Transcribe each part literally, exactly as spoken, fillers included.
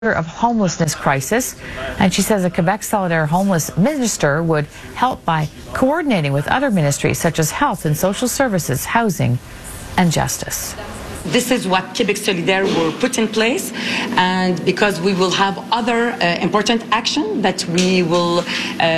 of homelessness crisis, and she says a Quebec Solidaire homeless minister would help by coordinating with other ministries such as health and social services, housing, and justice. This is what Quebec Solidaire will put in place, and because we will have other uh, important action that we will uh,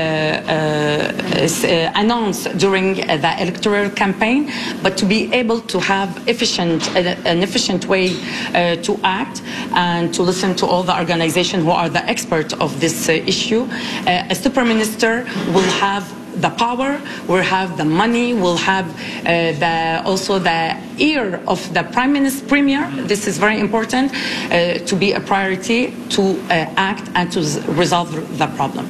uh, announce during uh, the electoral campaign, but to be able to have efficient, uh, an efficient way uh, to act and to listen to all the organizations who are the experts of this uh, issue. Uh, a super minister will have the power, we'll have the money, we'll have uh, the, also the ear of the Prime Minister, Premier. This is very important uh, to be a priority to uh, act and to resolve the problem.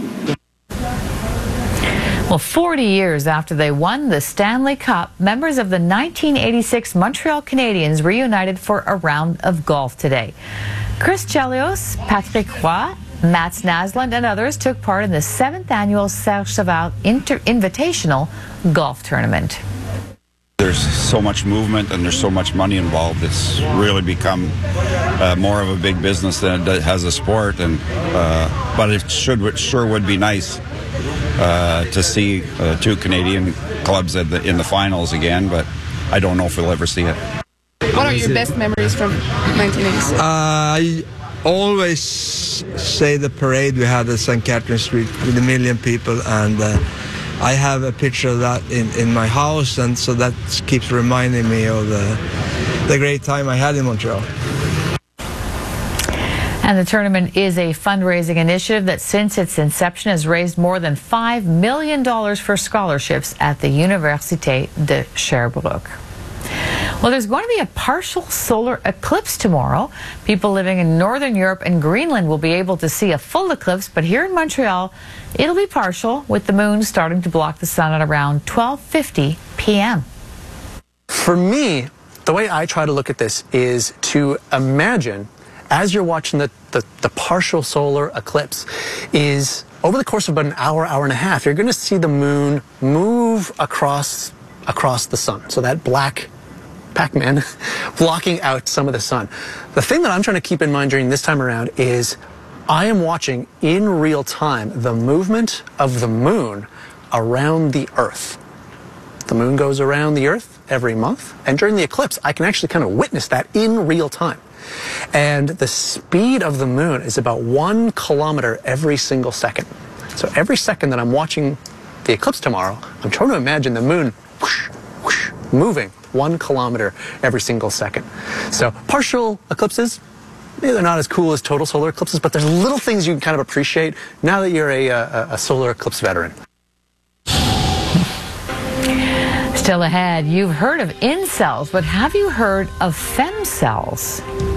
Well, forty years after they won the Stanley Cup, members of the nineteen eighty-six Montreal Canadiens reunited for a round of golf today. Chris Chelios, Patrick Roy, Mats Naslund and others took part in the seventh annual Serge Savard Inter Invitational Golf Tournament. There's so much movement and there's so much money involved. It's really become uh, more of a big business than it has a sport. And uh, but it should it sure would be nice uh, to see uh, two Canadian clubs in the, in the finals again. But I don't know if we'll ever see it. What are your best memories from nineteen eighty-six? Uh, always say the parade we had at Saint Catherine Street with a million people, and uh, I have a picture of that in, in my house, and so that keeps reminding me of the, the great time I had in Montreal. And the tournament is a fundraising initiative that since its inception has raised more than five million dollars for scholarships at the Université de Sherbrooke. Well, there's going to be a partial solar eclipse tomorrow. People living in Northern Europe and Greenland will be able to see a full eclipse, but here in Montreal, it'll be partial, with the moon starting to block the sun at around twelve fifty p m For me, the way I try to look at this is to imagine, as you're watching the, the, the partial solar eclipse, is over the course of about an hour, hour and a half, you're going to see the moon move across, across the sun. So that black Pac-Man blocking out some of the sun. The thing that I'm trying to keep in mind during this time around is I am watching in real time the movement of the moon around the Earth. The moon goes around the Earth every month, and during the eclipse I can actually kind of witness that in real time. And the speed of the moon is about one kilometer every single second. So every second that I'm watching the eclipse tomorrow, I'm trying to imagine the moon whoosh, whoosh, moving one kilometer every single second. So partial eclipses, maybe they're not as cool as total solar eclipses, but there's little things you can kind of appreciate now that you're a, a, a solar eclipse veteran. Still ahead, you've heard of incels, but have you heard of femcells?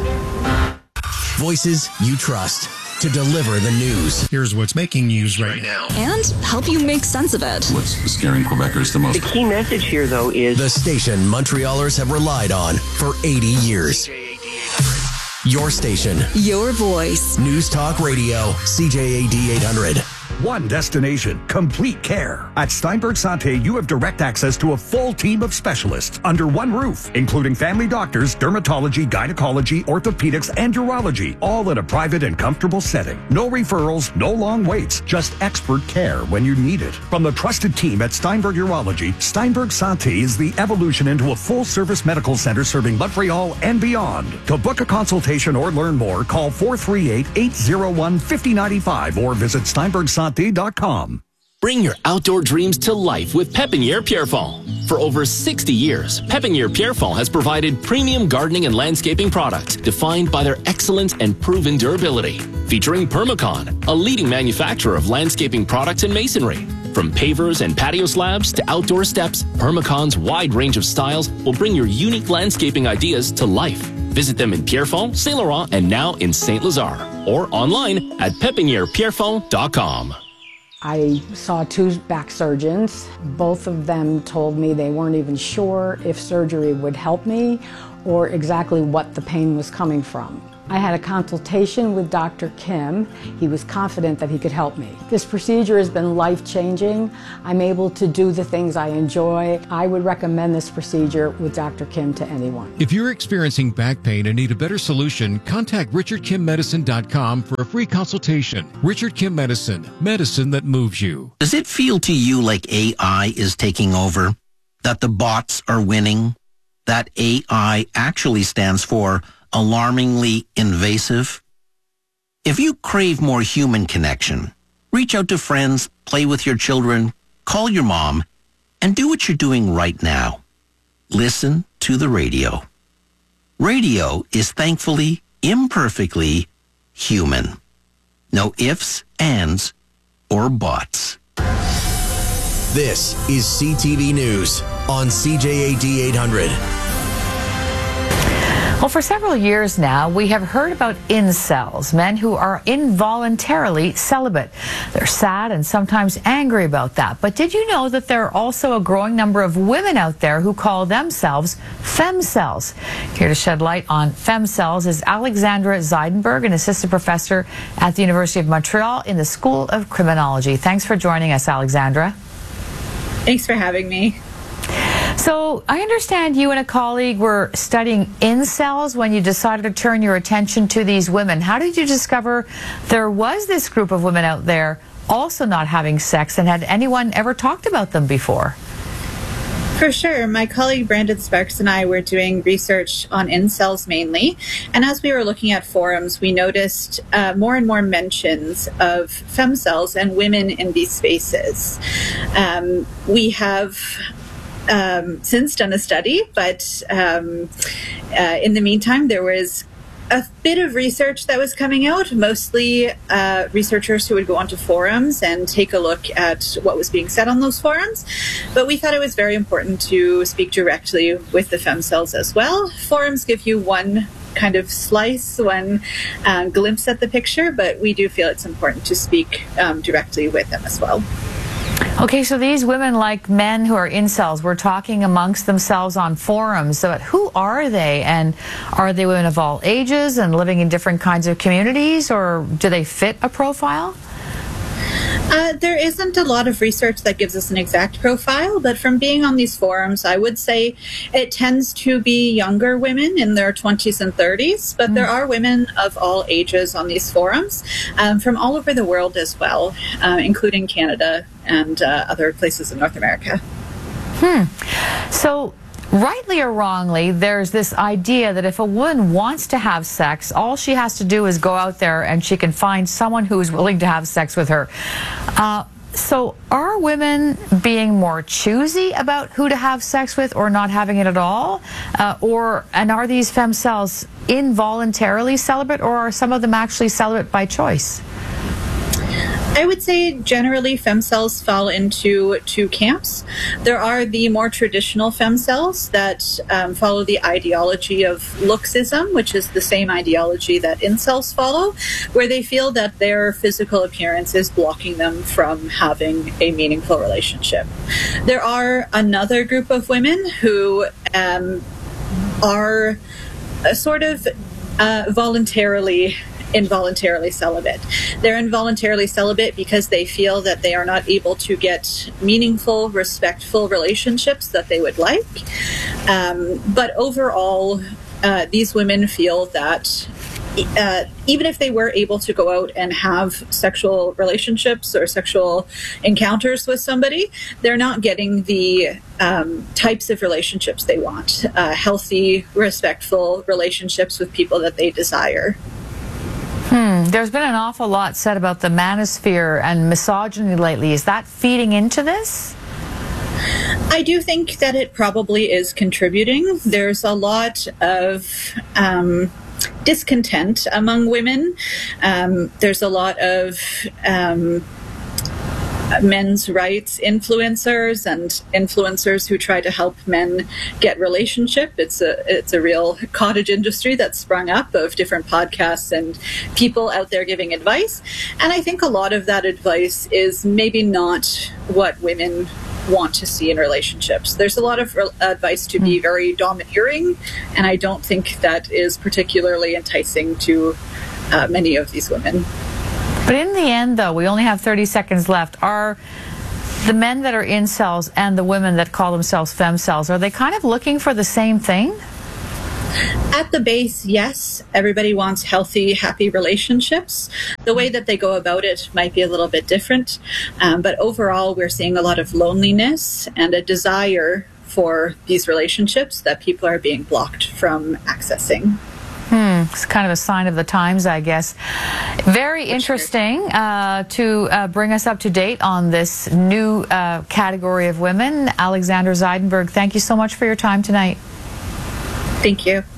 Voices you trust to deliver the news. Here's what's making news right now. And help you make sense of it. What's scaring Quebecers the most? The key message here, though, is the station Montrealers have relied on for eighty years. Your station. Your voice. News Talk Radio, C J A D eight hundred. One destination, complete care. At Steinberg Santé, you have direct access to a full team of specialists under one roof, including family doctors, dermatology, gynecology, orthopedics, and urology, all in a private and comfortable setting. No referrals, no long waits, just expert care when you need it. From the trusted team at Steinberg Urology, Steinberg Santé is the evolution into a full-service medical center serving Montreal and beyond. To book a consultation or learn more, call four three eight, eight zero one, five zero nine five or visit steinberg santé dot com. Bring your outdoor dreams to life with Pépinière Pierrefonds. For over sixty years, Pépinière Pierrefonds has provided premium gardening and landscaping products defined by their excellence and proven durability. Featuring Permacon, a leading manufacturer of landscaping products and masonry. From pavers and patio slabs to outdoor steps, Permacon's wide range of styles will bring your unique landscaping ideas to life. Visit them in Pierrefonds, Saint Laurent, and now in Saint Lazare, or online at pepiniere pierrefonds dot com. I saw two back surgeons. Both of them told me they weren't even sure if surgery would help me or exactly what the pain was coming from. I had a consultation with Doctor Kim. He was confident that he could help me. This procedure has been life-changing. I'm able to do the things I enjoy. I would recommend this procedure with Doctor Kim to anyone. If you're experiencing back pain and need a better solution, contact richard kim medicine dot com for a free consultation. Richard Kim Medicine, medicine that moves you. Does it feel to you like A I is taking over? That the bots are winning? That A I actually stands for alarmingly invasive? If you crave more human connection, reach out to friends, play with your children, call your mom, and do what you're doing right now. Listen to the radio. Radio is thankfully, imperfectly human. No ifs, ands, or buts. This is C T V News on C J A D eight hundred. Well, for several years now, we have heard about incels, men who are involuntarily celibate. They're sad and sometimes angry about that. But did you know that there are also a growing number of women out there who call themselves femcels? Here to shed light on femcels is Alexandra Zeidenberg, an assistant professor at the University of Montreal in the School of Criminology. Thanks for joining us, Alexandra. Thanks for having me. So I understand you and a colleague were studying incels when you decided to turn your attention to these women. How did you discover there was this group of women out there also not having sex, and had anyone ever talked about them before? For sure. My colleague Brandon Sparks and I were doing research on incels mainly, and as we were looking at forums, we noticed uh, more and more mentions of femcels and women in these spaces. Um, we have Um, since done a study, but um, uh, in the meantime, there was a bit of research that was coming out, mostly uh, researchers who would go onto forums and take a look at what was being said on those forums. But we thought it was very important to speak directly with the femcels as well. Forums give you one kind of slice, one uh, glimpse at the picture, but we do feel it's important to speak um, directly with them as well. Okay, so these women, like men who are incels, were talking amongst themselves on forums. So who are they? And are they women of all ages and living in different kinds of communities, or do they fit a profile? Uh, there isn't a lot of research that gives us an exact profile, but from being on these forums, I would say it tends to be younger women in their twenties and thirties, but mm. there are women of all ages on these forums um, from all over the world as well, uh, including Canada and uh, other places in North America. Hmm. So, rightly or wrongly, there's this idea that if a woman wants to have sex, all she has to do is go out there and she can find someone who's willing to have sex with her. Uh, so are women being more choosy about who to have sex with or not having it at all? Uh, or and are these femcels involuntarily celibate, or are some of them actually celibate by choice? I would say generally femcels fall into two camps. There are the more traditional femcels that um, follow the ideology of looksism, which is the same ideology that incels follow, where they feel that their physical appearance is blocking them from having a meaningful relationship. There are another group of women who um, are uh, sort of uh, voluntarily involuntarily celibate. They're involuntarily celibate because they feel that they are not able to get meaningful, respectful relationships that they would like. Um, but overall, uh, these women feel that uh, even if they were able to go out and have sexual relationships or sexual encounters with somebody, they're not getting the um, types of relationships they want. Uh, healthy, respectful relationships with people that they desire. Hmm. There's been an awful lot said about the manosphere and misogyny lately. Is that feeding into this? I do think that it probably is contributing. There's a lot of um, discontent among women. Um, there's a lot of um, men's rights influencers and influencers who try to help men get relationship. It's a it's a real cottage industry that's sprung up of different podcasts and people out there giving advice. And I think a lot of that advice is maybe not what women want to see in relationships. There's a lot of re- advice to be very domineering, and I don't think that is particularly enticing to uh, many of these women. But in the end, though, we only have thirty seconds left. Are the men that are incels and the women that call themselves femcells, are they kind of looking for the same thing? At the base, yes. Everybody wants healthy, happy relationships. The way that they go about it might be a little bit different. Um, but overall, we're seeing a lot of loneliness and a desire for these relationships that people are being blocked from accessing. Hmm, it's kind of a sign of the times, I guess. Very interesting uh, to uh, bring us up to date on this new uh, category of women. Alexandra Zeidenberg, thank you so much for your time tonight. Thank you.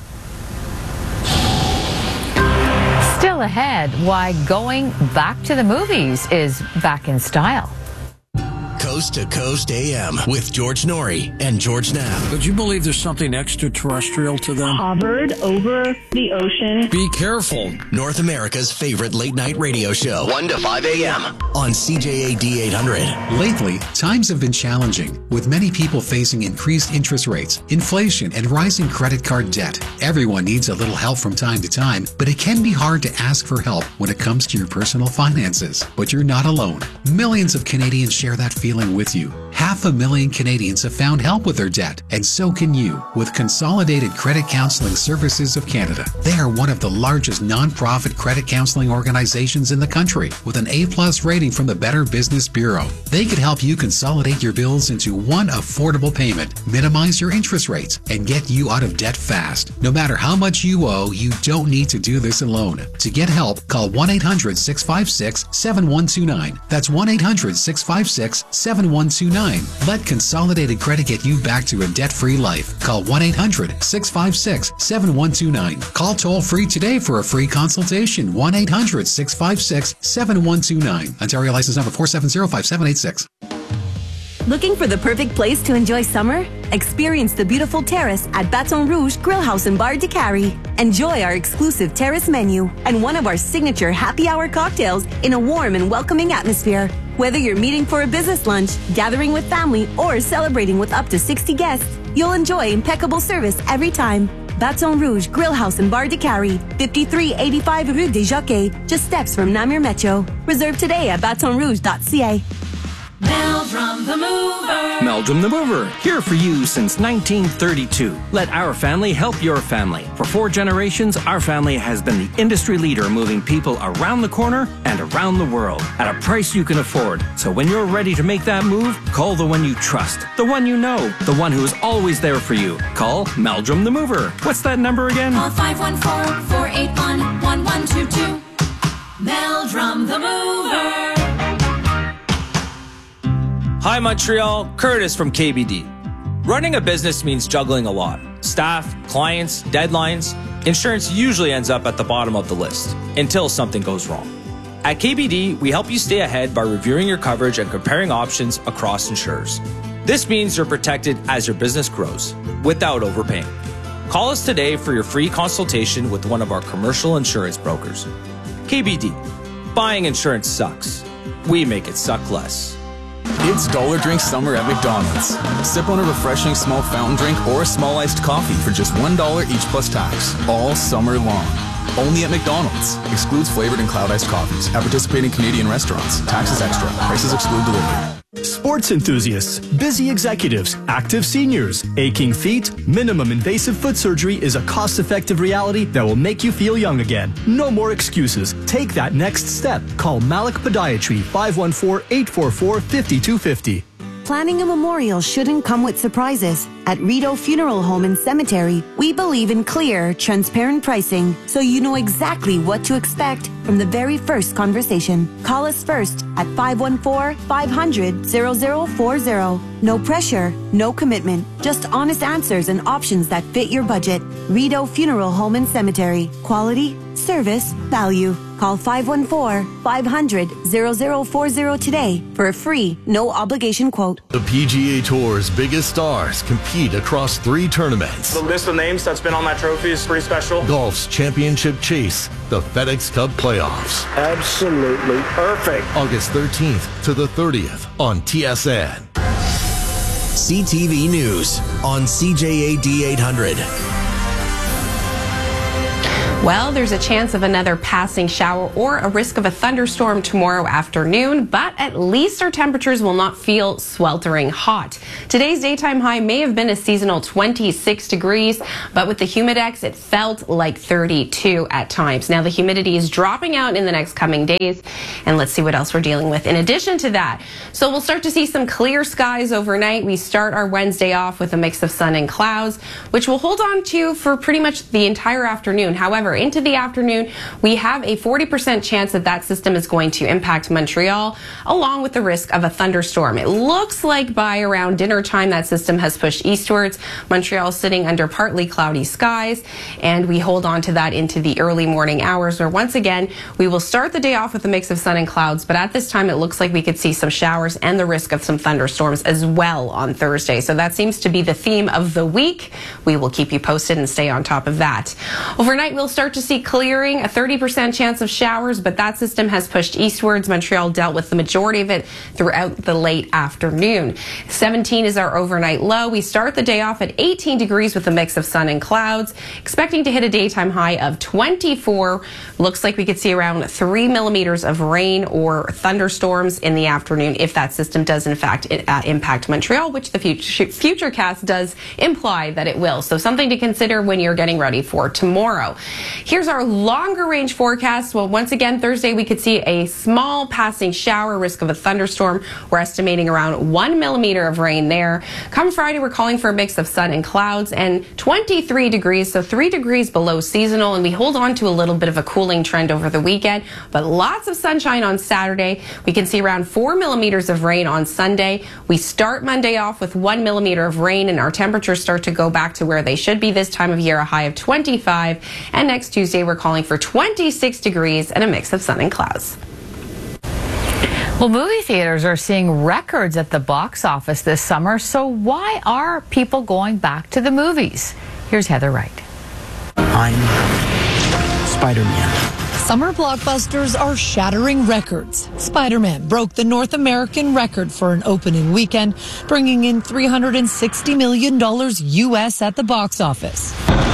Still ahead, why going back to the movies is back in style. Coast to Coast A M with George Norrie and George Knapp. Would you believe there's something extraterrestrial to them? Hovered over the ocean. Be careful. North America's favorite late night radio show. one to five A M on C J A D eight hundred. Lately, times have been challenging, with many people facing increased interest rates, inflation, and rising credit card debt. Everyone needs a little help from time to time, but it can be hard to ask for help when it comes to your personal finances. But you're not alone. Millions of Canadians share that feeling with you. Half a million Canadians have found help with their debt, and so can you with Consolidated Credit Counseling Services of Canada. They are one of the largest non-profit credit counseling organizations in the country with an A plus rating from the Better Business Bureau. They could help you consolidate your bills into one affordable payment, minimize your interest rates, and get you out of debt fast. No matter how much you owe, you don't need to do this alone. To get help, call one eight hundred, six five six, seven one two nine. That's one eight hundred, six five six, seven one two nine. Let Consolidated Credit get you back to a debt-free life. Call one eight hundred, six five six, seven one two nine. Call toll-free today for a free consultation. one eight hundred, six five six, seven one two nine. Ontario license number four seven zero five seven eight six. Looking for the perfect place to enjoy summer? Experience the beautiful terrace at Baton Rouge Grill House and Bar de Carrie. Enjoy our exclusive terrace menu and one of our signature happy hour cocktails in a warm and welcoming atmosphere. Whether you're meeting for a business lunch, gathering with family, or celebrating with up to sixty guests, you'll enjoy impeccable service every time. Baton Rouge Grill House and Bar de Carrie, fifty-three eighty-five Rue des Jockeys, just steps from Namur Metro. Reserve today at baton rouge dot c a. Meldrum the Mover. Meldrum the Mover, here for you since nineteen thirty-two. Let our family help your family. For four generations, our family has been the industry leader moving people around the corner and around the world at a price you can afford. So when you're ready to make that move, call the one you trust, the one you know, the one who is always there for you. Call Meldrum the Mover. What's that number again? Call five one four, four eight one, one one two two. Meldrum the Mover. Hi Montreal, Curtis from K B D. Running a business means juggling a lot. Staff, clients, deadlines. Insurance usually ends up at the bottom of the list until something goes wrong. At K B D, we help you stay ahead by reviewing your coverage and comparing options across insurers. This means you're protected as your business grows without overpaying. Call us today for your free consultation with one of our commercial insurance brokers. K B D. Buying insurance sucks. We make it suck less. It's Dollar Drink Summer at McDonald's. Sip on a refreshing small fountain drink or a small iced coffee for just one dollar each plus tax, all summer long. Only at McDonald's. Excludes flavored and cloud iced coffees. At participating Canadian restaurants. Taxes extra. Prices exclude delivery. Sports enthusiasts, busy executives, active seniors, aching feet, minimum invasive foot surgery is a cost-effective reality that will make you feel young again. No more excuses. Take that next step. Call Malik Podiatry five one four, eight four four, five two five zero. Planning a memorial shouldn't come with surprises. At Rideau Funeral Home and Cemetery, we believe in clear, transparent pricing, so you know exactly what to expect from the very first conversation. Call us first at five one four, five hundred, zero zero four zero. No pressure, no commitment, just honest answers and options that fit your budget. Rideau Funeral Home and Cemetery. Quality, service, value. Call five one four, five hundred, zero zero four zero today for a free, no obligation quote. The P G A Tour's biggest stars compete across three tournaments. The list of names that's been on that trophy is pretty special. Golf's championship chase, the FedEx Cup playoffs. Absolutely perfect. August thirteenth to the thirtieth on T S N. C T V News on C J A D eight hundred. Well, there's a chance of another passing shower or a risk of a thunderstorm tomorrow afternoon, but at least our temperatures will not feel sweltering hot. Today's daytime high may have been a seasonal twenty-six degrees, but with the humidex, it felt like thirty-two at times. Now, the humidity is dropping out in the next coming days, and let's see what else we're dealing with in addition to that. So we'll start to see some clear skies overnight. We start our Wednesday off with a mix of sun and clouds, which we'll hold on to for pretty much the entire afternoon. However, into the afternoon, we have a forty percent chance that that system is going to impact Montreal, along with the risk of a thunderstorm. It looks like by around dinner time, that system has pushed eastwards. Montreal is sitting under partly cloudy skies, and we hold on to that into the early morning hours, where once again, we will start the day off with a mix of sun and clouds, but at this time, it looks like we could see some showers and the risk of some thunderstorms as well on Thursday. So that seems to be the theme of the week. We will keep you posted and stay on top of that. Overnight, we'll start to see clearing, a thirty percent chance of showers, but that system has pushed eastwards. Montreal dealt with the majority of it throughout the late afternoon. seventeen is our overnight low. We start the day off at eighteen degrees with a mix of sun and clouds, expecting to hit a daytime high of twenty-four. Looks like we could see around three millimeters of rain or thunderstorms in the afternoon if that system does in fact uh, impact Montreal, which the future, Futurecast does imply that it will. So something to consider when you're getting ready for tomorrow. Here's our longer range forecast. Well, once again, Thursday we could see a small passing shower, risk of a thunderstorm. We're estimating around one millimeter of rain there. Come Friday, we're calling for a mix of sun and clouds and twenty-three degrees, so three degrees below seasonal, and we hold on to a little bit of a cooling trend over the weekend, but lots of sunshine on Saturday. We can see around four millimeters of rain on Sunday. We start Monday off with one millimeter of rain, and our temperatures start to go back to where they should be this time of year, a high of twenty-five, and next Tuesday we're calling for twenty-six degrees and a mix of sun and clouds. Well, movie theaters are seeing records at the box office this summer, so why are people going back to the movies? Here's Heather Wright. I'm Spider-Man. Summer blockbusters are shattering records. Spider-Man broke the North American record for an opening weekend, bringing in three hundred sixty million dollars U S at the box office.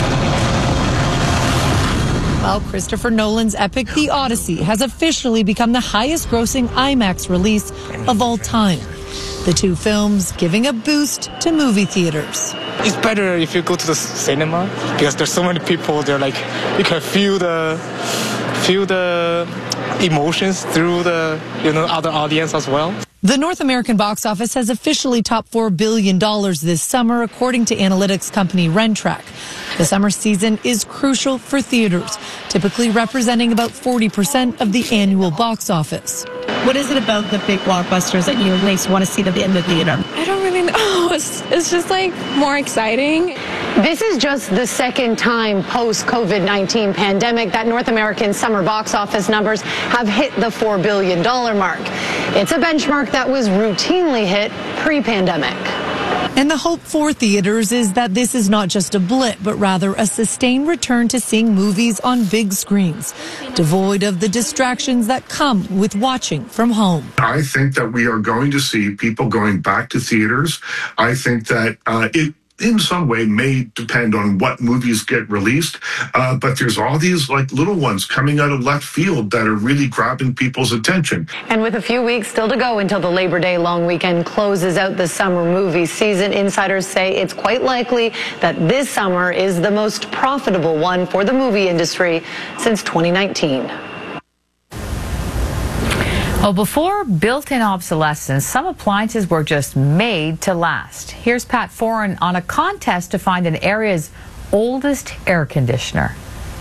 While Christopher Nolan's epic The Odyssey has officially become the highest-grossing IMAX release of all time. The two films giving a boost to movie theaters. It's better if you go to the cinema because there's so many people there, like you can feel the feel the emotions through the you know other audience as well. The North American box office has officially topped four billion dollars this summer, according to analytics company Rentrack. The summer season is crucial for theaters, typically representing about forty percent of the annual box office. What is it about the big blockbusters that you at least want to see them in the theater? I don't really know. It's, it's just like more exciting. This is just the second time post-COVID nineteen pandemic that North American summer box office numbers have hit the four billion dollars mark. It's a benchmark that was routinely hit pre-pandemic. And the hope for theaters is that this is not just a blip, but rather a sustained return to seeing movies on big screens, devoid of the distractions that come with watching from home. I think that we are going to see people going back to theaters. I think that uh, it in some way may depend on what movies get released, uh, but there's all these like little ones coming out of left field that are really grabbing people's attention. And with a few weeks still to go until the Labor Day long weekend closes out the summer movie season, insiders say it's quite likely that this summer is the most profitable one for the movie industry since twenty nineteen. Well, before built-in obsolescence, some appliances were just made to last. Here's Pat Foran on a contest to find an area's oldest air conditioner.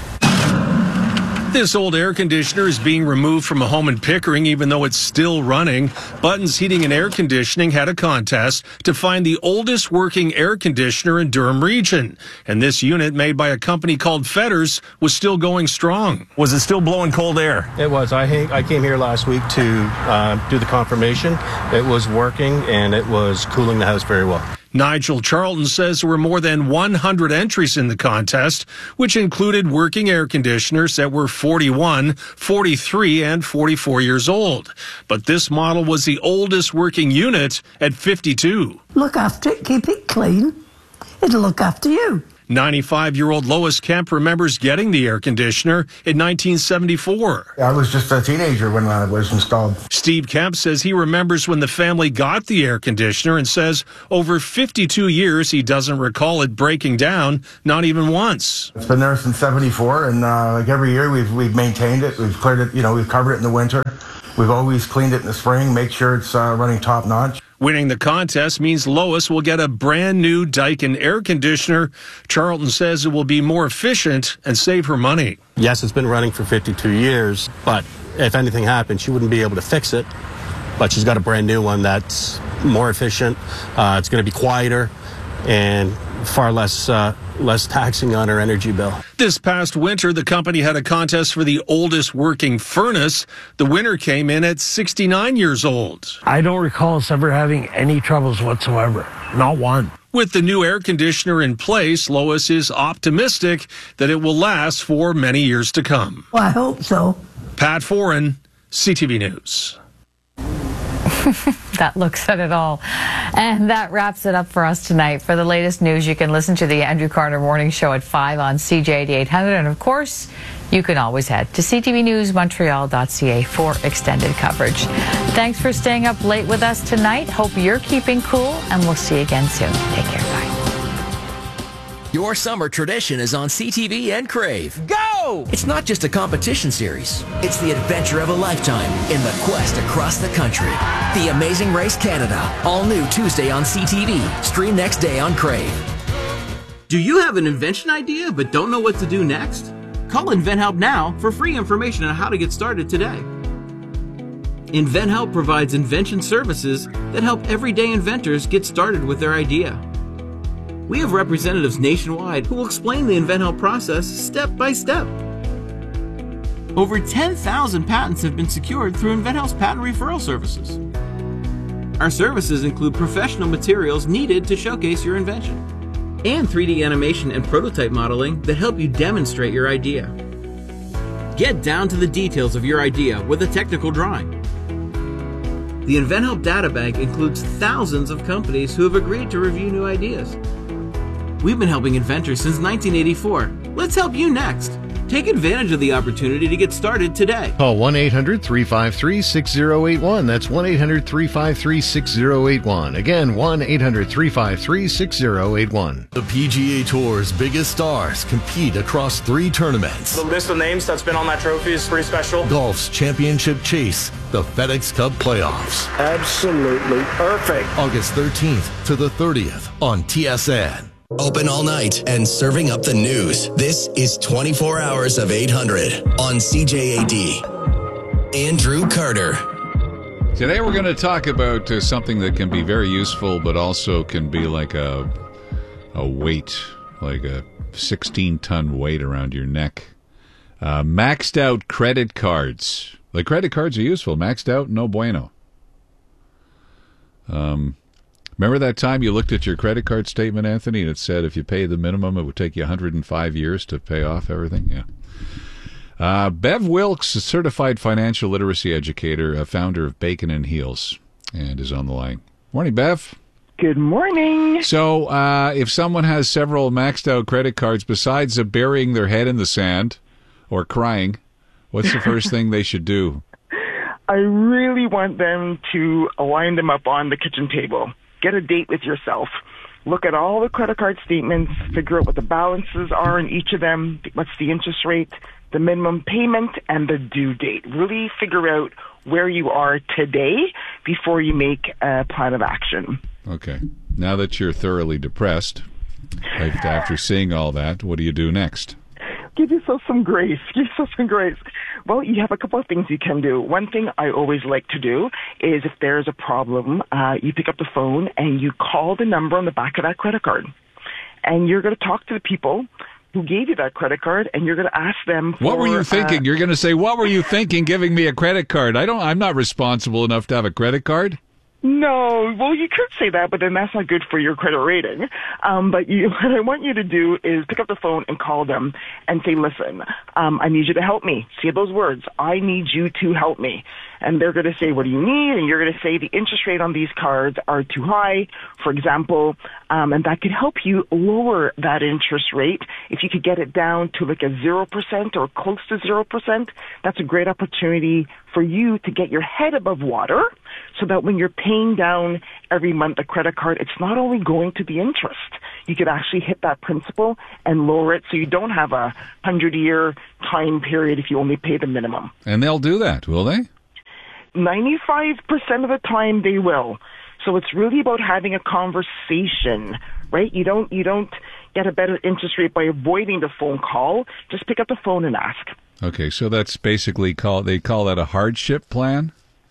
This old air conditioner is being removed from a home in Pickering, even though it's still running. Buttons Heating and Air Conditioning had a contest to find the oldest working air conditioner in Durham region. And this unit, made by a company called Fetters, was still going strong. Was it still blowing cold air? It was. I, I came here last week to uh, do the confirmation. It was working, and it was cooling the house very well. Nigel Charlton says there were more than one hundred entries in the contest, which included working air conditioners that were forty-one, forty-three, and forty-four years old. But this model was the oldest working unit at fifty-two. Look after it, keep it clean. It'll look after you. ninety-five-year-old Lois Kemp remembers getting the air conditioner in nineteen seventy-four. I was just a teenager when it was installed. Steve Kemp says he remembers when the family got the air conditioner and says over fifty-two years he doesn't recall it breaking down, not even once. It's been there since seventy-four, and uh, like every year we've we've maintained it. We've cleared it, you know, we've covered it in the winter. We've always cleaned it in the spring, make sure it's uh, running top notch. Winning the contest means Lois will get a brand new Daikin air conditioner. Charlton says it will be more efficient and save her money. Yes, it's been running for fifty-two years, but if anything happened, she wouldn't be able to fix it. But she's got a brand new one that's more efficient. Uh, it's going to be quieter and far less uh, less taxing on her energy bill. This past winter, the company had a contest for the oldest working furnace. The winner came in at sixty-nine years old. I don't recall us ever having any troubles whatsoever. Not one. With the new air conditioner in place, Lois is optimistic that it will last for many years to come. Well, I hope so. Pat Foran, C T V News. That looks at it all. And that wraps it up for us tonight. For the latest news, you can listen to the Andrew Carter Morning Show at five on C J eighty-eight hundred. And of course, you can always head to c t v news montreal dot c a for extended coverage. Thanks for staying up late with us tonight. Hope you're keeping cool, and we'll see you again soon. Take care. Bye. Your summer tradition is on C T V and Crave. Go! It's not just a competition series. It's the adventure of a lifetime in the quest across the country. The Amazing Race Canada. All new Tuesday on C T V. Stream next day on Crave. Do you have an invention idea but don't know what to do next? Call InventHelp now for free information on how to get started today. InventHelp provides invention services that help everyday inventors get started with their idea. We have representatives nationwide who will explain the InventHelp process step by step. Over ten thousand patents have been secured through InventHelp's patent referral services. Our services include professional materials needed to showcase your invention, and three D animation and prototype modeling that help you demonstrate your idea. Get down to the details of your idea with a technical drawing. The InventHelp Databank includes thousands of companies who have agreed to review new ideas. We've been helping inventors since nineteen eighty-four. Let's help you next. Take advantage of the opportunity to get started today. Call one eight hundred three five three six zero eight one. That's one eight hundred three five three six zero eight one. Again, one eight hundred three five three six zero eight one. The P G A Tour's biggest stars compete across three tournaments. The list of names that's been on that trophy is pretty special. Golf's championship chase, the FedEx Cup playoffs. Absolutely perfect. August thirteenth to the thirtieth on T S N. Open all night and serving up the news. This is twenty-four hours of eight hundred on C J A D. Andrew Carter. Today we're going to talk about uh, something that can be very useful, but also can be like a a weight, like a sixteen-ton weight around your neck. Uh, maxed out credit cards. Like credit cards are useful. Maxed out, no bueno. Um. Remember that time you looked at your credit card statement, Anthony, and it said if you pay the minimum, it would take you one hundred five years to pay off everything? Yeah. Uh, Bev Wilkes, a certified financial literacy educator, a founder of Bacon and Heels, and is on the line. Morning, Bev. Good morning. So uh, if someone has several maxed out credit cards, besides uh, burying their head in the sand or crying, what's the first thing they should do? I really want them to line them up on the kitchen table. Get a date with yourself. Look at all the credit card statements, figure out what the balances are in each of them, what's the interest rate, the minimum payment, and the due date. Really figure out where you are today before you make a plan of action. Okay. Now that you're thoroughly depressed, after seeing all that, what do you do next? Give yourself some grace. Give yourself some grace. Well, you have a couple of things you can do. One thing I always like to do is if there's a problem, uh, you pick up the phone and you call the number on the back of that credit card. And you're going to talk to the people who gave you that credit card, and you're going to ask them for, what were you thinking? Uh, you're going to say, what were you thinking giving me a credit card? I don't, I'm not responsible enough to have a credit card. No, well, you could say that, but then that's not good for your credit rating. Um, but you, what I want you to do is pick up the phone and call them and say, listen, um, I need you to help me. See those words. I need you to help me. And they're going to say, what do you need? And you're going to say the interest rate on these cards are too high, for example, um, and that could help you lower that interest rate. If you could get it down to like a zero percent or close to zero percent, that's a great opportunity for you to get your head above water so that when you're paying down every month the credit card, it's not only going to the interest. You could actually hit that principal and lower it so you don't have a hundred-year time period if you only pay the minimum. And they'll do that, will they? ninety-five percent of the time they will. So it's really about having a conversation, right? You don't you don't get a better interest rate by avoiding the phone call. Just pick up the phone and ask. Okay, so that's basically call they call that a hardship plan?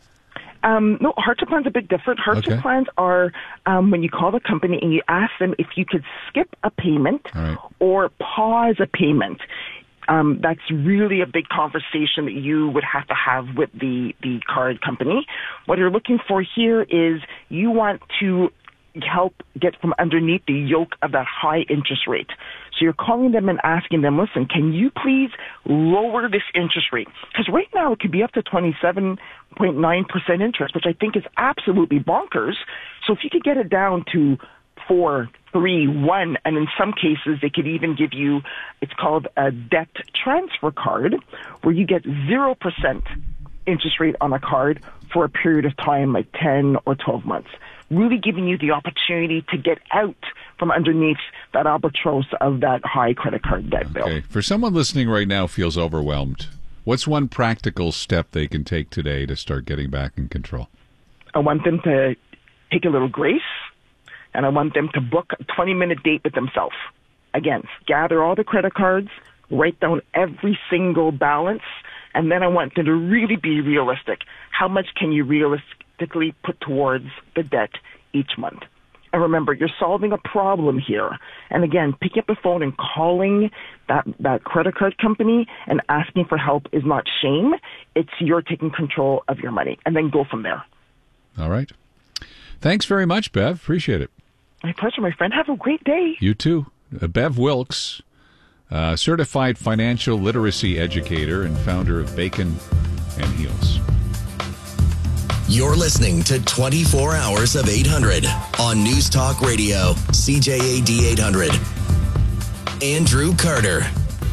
Um, no, hardship plans are a bit different. Hardship Okay. plans are um, when you call the company and you ask them if you could skip a payment All right. or pause a payment. Um, that's really a big conversation that you would have to have with the, the card company. What you're looking for here is you want to help get from underneath the yoke of that high interest rate. So you're calling them and asking them, listen, can you please lower this interest rate? Because right now it could be up to twenty-seven point nine percent interest, which I think is absolutely bonkers. So if you could get it down to four, three, one, and in some cases they could even give you, it's called a debt transfer card, where you get zero percent interest rate on a card for a period of time, like ten or twelve months. Really giving you the opportunity to get out from underneath that albatross of that high credit card debt bill. Okay. For someone listening right now feels overwhelmed, what's one practical step they can take today to start getting back in control? I want them to take a little grace, and I want them to book a twenty-minute date with themselves. Again, gather all the credit cards, write down every single balance, and then I want them to really be realistic. How much can you realistically put towards the debt each month? And remember, you're solving a problem here. And again, picking up the phone and calling that, that credit card company and asking for help is not shame. It's you're taking control of your money. And then go from there. All right. Thanks very much, Bev. Appreciate it. My pleasure, my friend. Have a great day. You too. Uh, Bev Wilkes, uh, certified financial literacy educator and founder of Bacon and Heels. You're listening to twenty-four hours of eight hundred on News Talk Radio, C J A D eight hundred. Andrew Carter.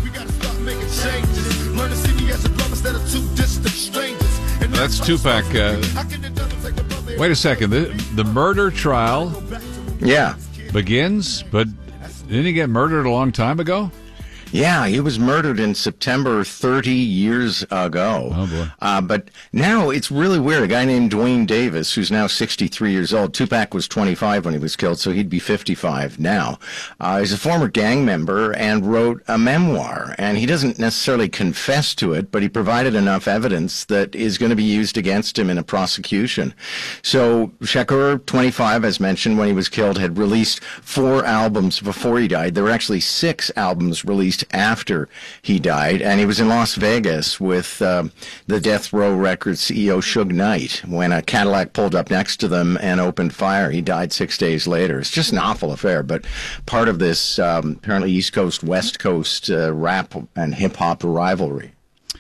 That's Tupac. Uh, wait a second. The, the murder trial yeah. begins, but didn't he get murdered a long time ago? Yeah, he was murdered in September thirty years ago. Oh, boy. Uh, but now it's really weird. A guy named Dwayne Davis, who's now sixty-three years old. Tupac was twenty-five when he was killed, so he'd be fifty-five now. Uh, he's a former gang member and wrote a memoir. And he doesn't necessarily confess to it, but he provided enough evidence that is going to be used against him in a prosecution. So Shakur, twenty-five, as mentioned, when he was killed, had released four albums before he died. There were actually six albums released after he died, and he was in Las Vegas with uh, the Death Row Records C E O Suge Knight when a Cadillac pulled up next to them and opened fire. He died six days later. It's just an awful affair, but part of this um, apparently East Coast, West Coast uh, rap and hip-hop rivalry.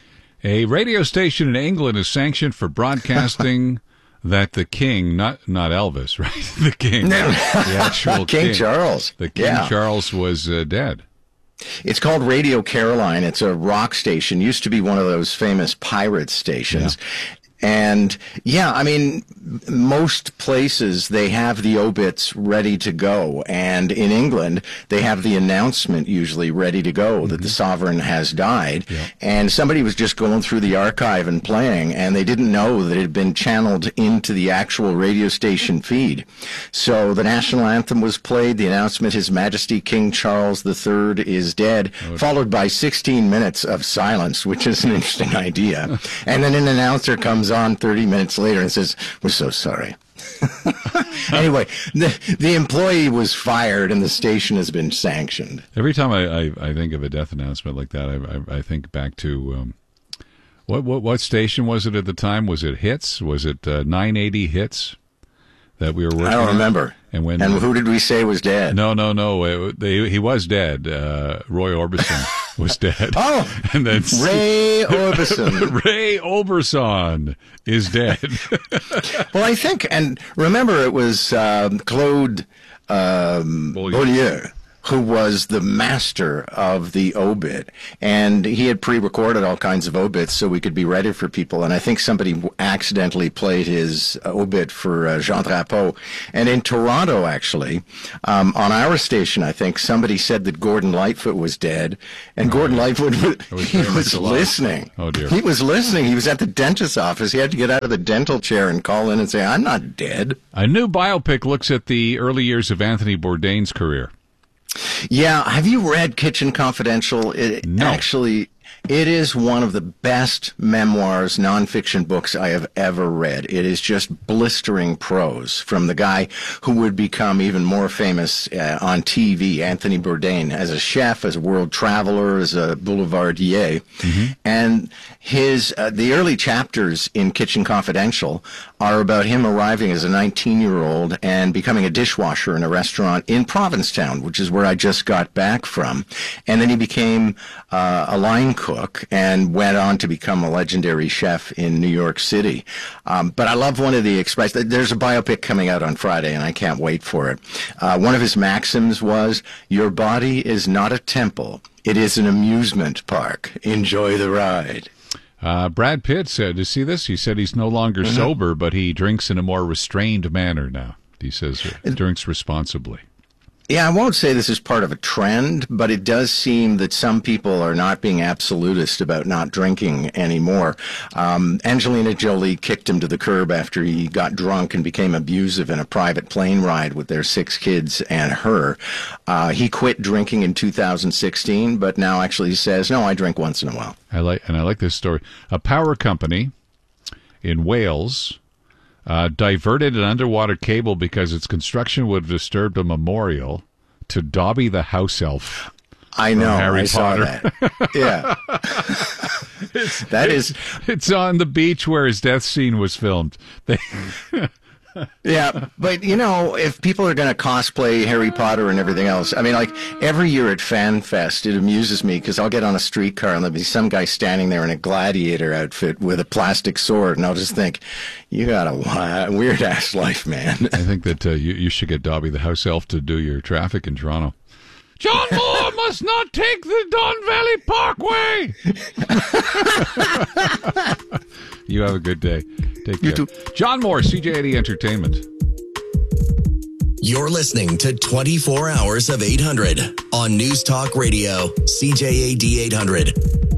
A radio station in England is sanctioned for broadcasting that the king, not not Elvis, right? The king, the actual King, king Charles. The King Yeah. Charles was uh, dead. It's called Radio Caroline. It's a rock station. Used to be one of those famous pirate stations. And yeah, I mean, most places they have the obits ready to go. And in England, they have the announcement usually ready to go that the sovereign has died. And somebody was just going through the archive and playing, and they didn't know that it had been channeled into the actual radio station feed. So the national anthem was played, the announcement, His Majesty King Charles the Third is dead, followed by sixteen minutes of silence, which is an interesting idea. And then an announcer comes on thirty minutes later and says, "We're so sorry." Anyway, the, the employee was fired and the station has been sanctioned. Every time I, I, I think of a death announcement like that, I, I, I think back to um, what, what what station was it at the time? Was it Hits? Was it uh, nine eighty Hits? that we were working I don't on. remember. And when and who did we say was dead? No, no, no. It, they, he was dead. Uh, Roy Orbison was dead. Oh, and then Ray Orbison. Ray Orbison is dead. Well, I think, and remember, it was um, Claude um, Beaulieu who was the master of the obit, and he had pre-recorded all kinds of obits so we could be ready for people. And I think somebody accidentally played his obit for uh, Jean Drapeau. And in Toronto, actually, um, on our station, I think somebody said that Gordon Lightfoot was dead, and oh, Gordon yeah. Lightfoot was, he was listening. Oh dear, he was listening. He was at the dentist's office. He had to get out of the dental chair and call in and say, "I'm not dead." A new biopic looks at the early years of Anthony Bourdain's career. Yeah, have you read Kitchen Confidential? It no. Actually, it is one of the best memoirs, nonfiction books I have ever read. It is just blistering prose from the guy who would become even more famous uh, on T V, Anthony Bourdain, as a chef, as a world traveler, as a boulevardier. Mm-hmm. And his uh, the early chapters in Kitchen Confidential are about him arriving as a nineteen-year-old and becoming a dishwasher in a restaurant in Provincetown, which is where I just got back from. And then he became uh, a line cook and went on to become a legendary chef in New York City. Um, but I love one of the expressions. There's a biopic coming out on Friday, and I can't wait for it. Uh, one of his maxims was, "Your body is not a temple. It is an amusement park. Enjoy the ride." Uh, Brad Pitt said, "To see this?" He said he's no longer mm-hmm. sober, but he drinks in a more restrained manner now. He says he drinks responsibly. Yeah, I won't say this is part of a trend, but it does seem that some people are not being absolutist about not drinking anymore. Um, Angelina Jolie kicked him to the curb after he got drunk and became abusive in a private plane ride with their six kids and her. Uh, he quit drinking in two thousand sixteen, but now actually says, "No, I drink once in a while." I like, and I like this story. A power company in Wales Uh, diverted an underwater cable because its construction would have disturbed a memorial to Dobby the house elf. I know. Harry I Potter. saw that. Yeah. it's, that it's, is. It's on the beach where his death scene was filmed. They. Yeah, but you know, if people are going to cosplay Harry Potter and everything else, I mean, like every year at FanFest, it amuses me because I'll get on a streetcar and there'll be some guy standing there in a gladiator outfit with a plastic sword, and I'll just think, you got a weird ass life, man. I think that uh, you you should get Dobby the house elf to do your traffic in Toronto. John Moore must not take the Don Valley Parkway. You have a good day. Take care. You too. John Moore, C J eighty Entertainment. You're listening to twenty-four hours of eight hundred on News Talk Radio, C J A D eight hundred.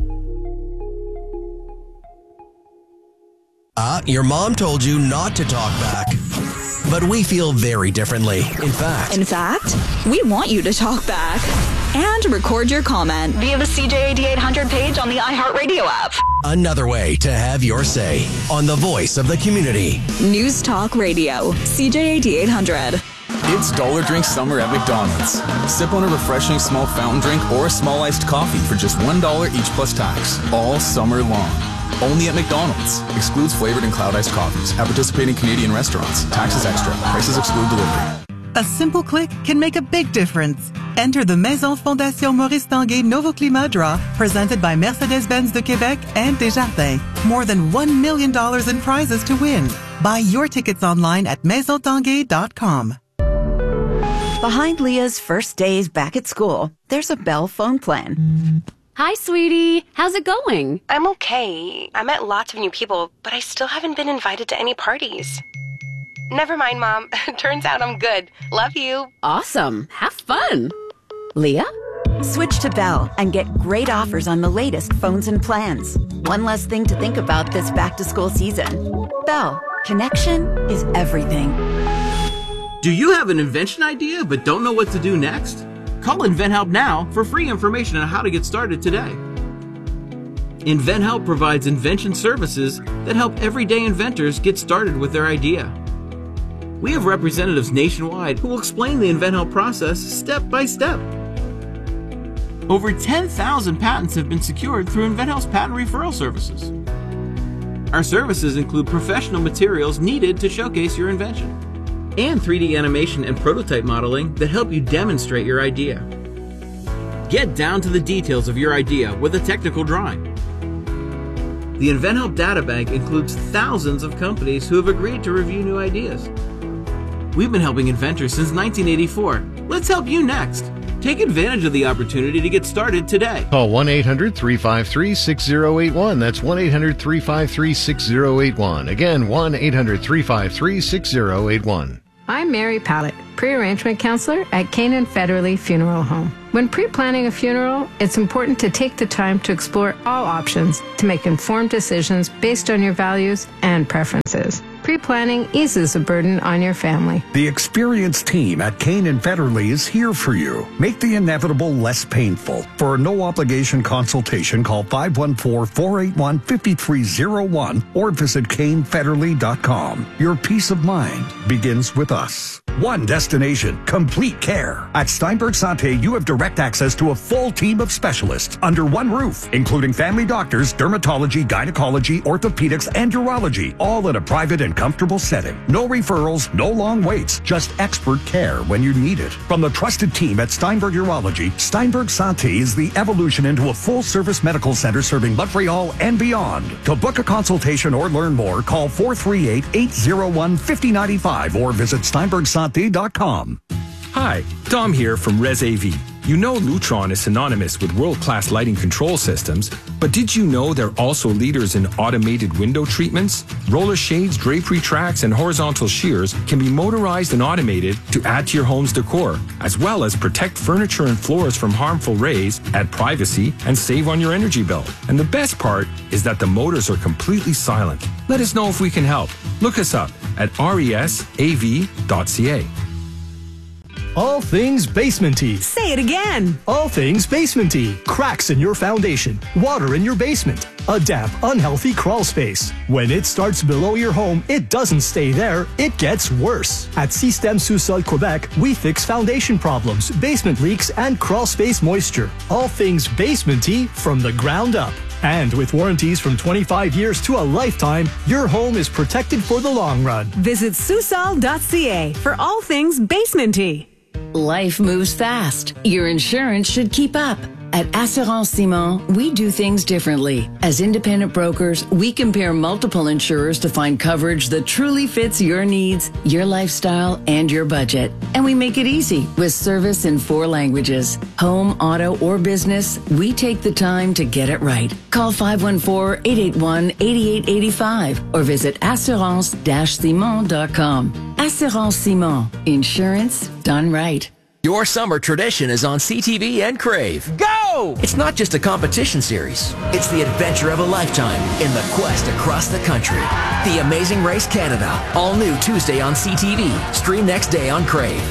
Ah, uh, your mom told you not to talk back. But we feel very differently. In fact. In fact, we want you to talk back and record your comment via the C J A D eight hundred page on the iHeartRadio app. Another way to have your say on the voice of the community. News Talk Radio, C J A D eight hundred. It's Dollar Drink Summer at McDonald's. Sip on a refreshing small fountain drink or a small iced coffee for just one dollar each plus tax, all summer long. Only at McDonald's. Excludes flavored and cloud iced coffees. At participating Canadian restaurants. Taxes extra. Prices exclude delivery. A simple click can make a big difference. Enter the Maison Fondation Maurice Tanguay Novo Climat Draw, presented by Mercedes-Benz de Québec and Desjardins. More than one million dollars in prizes to win. Buy your tickets online at maison tanguay dot com. Behind Leah's first days back at school, there's a Bell phone plan. Hi, sweetie. How's it going? I'm okay. I met lots of new people, but I still haven't been invited to any parties. Never mind, Mom. Turns out I'm good. Love you. Awesome. Have fun. Leah? Switch to Bell and get great offers on the latest phones and plans. One less thing to think about this back-to-school season. Bell. Connection is everything. Do you have an invention idea but don't know what to do next? Call InventHelp now for free information on how to get started today. InventHelp provides invention services that help everyday inventors get started with their idea. We have representatives nationwide who will explain the InventHelp process step by step. Over ten thousand patents have been secured through InventHelp's patent referral services. Our services include professional materials needed to showcase your invention. and three D animation and prototype modeling that help you demonstrate your idea. Get down to the details of your idea with a technical drawing. The InventHelp Databank includes thousands of companies who have agreed to review new ideas. We've been helping inventors since nineteen eighty-four. Let's help you next. Take advantage of the opportunity to get started today. Call one eight hundred three five three six zero eight one. That's one eight hundred three five three six zero eight one. Again, one eight hundred three five three six zero eight one. I'm Mary Pallett, pre-arrangement counselor at Canaan Federally Funeral Home. When pre-planning a funeral, it's important to take the time to explore all options to make informed decisions based on your values and preferences. Pre-planning eases the burden on your family. The experienced team at Canaan Federally is here for you. Make the inevitable less painful. For a no-obligation consultation, call five one four, four eight one, five three zero one or visit Kane Federally dot com. Your peace of mind begins with us. One destination, complete care. At Steinberg Santé, you have direct access to a full team of specialists under one roof, including family doctors, dermatology, gynecology, orthopedics, and urology, all in a private and comfortable setting. No referrals, no long waits, just expert care when you need it. From the trusted team at Steinberg Urology, Steinberg Santé is the evolution into a full-service medical center serving Montreal and beyond. To book a consultation or learn more, call four three eight, eight zero one, five zero nine five or visit Steinberg Santé dot com. Hi, Dom here from Res A V. You know Lutron is synonymous with world-class lighting control systems, but did you know they're also leaders in automated window treatments? Roller shades, drapery tracks, and horizontal shears can be motorized and automated to add to your home's decor, as well as protect furniture and floors from harmful rays, add privacy, and save on your energy bill. And the best part is that the motors are completely silent. Let us know if we can help. Look us up at resav dot c a. All things basementy. Say it again. All things basementy. Cracks in your foundation, water in your basement, a damp, unhealthy crawl space. When it starts below your home, it doesn't stay there, it gets worse. At Système Sous-Sol Quebec, we fix foundation problems, basement leaks, and crawl space moisture. All things basementy from the ground up. And with warranties from twenty-five years to a lifetime, your home is protected for the long run. Visit Sous-Sol dot c a for all things basementy. Life moves fast. Your insurance should keep up. At Assurance Simon, we do things differently. As independent brokers, we compare multiple insurers to find coverage that truly fits your needs, your lifestyle, and your budget. And we make it easy with service in four languages. Home, auto, or business, we take the time to get it right. Call five one four, eight eight one, eight eight eight five or visit assurance dash simon dot com. Assurance Simon. Insurance done right. Your summer tradition is on C T V and Crave. Go! It's not just a competition series. It's the adventure of a lifetime in the quest across the country. The Amazing Race Canada. All new Tuesday on C T V. Stream next day on Crave.